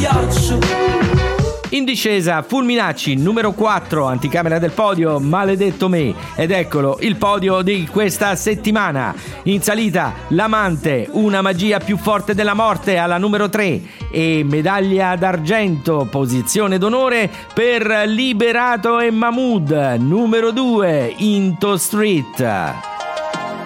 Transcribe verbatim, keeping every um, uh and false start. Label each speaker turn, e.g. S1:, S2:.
S1: ghiaccio.
S2: In discesa Fulminacci, numero quattro, anticamera del podio, Maledetto me. Ed eccolo il podio di questa settimana. In salita L'amante, Una magia più forte della morte, alla numero tre. E medaglia d'argento, posizione d'onore per Liberato e Mahmood, numero due, Into Street.